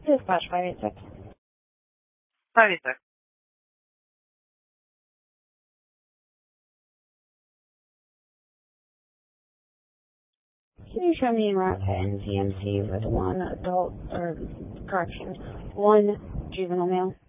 Dispatch 586. 586. Can you show me route to NCMC with one juvenile male?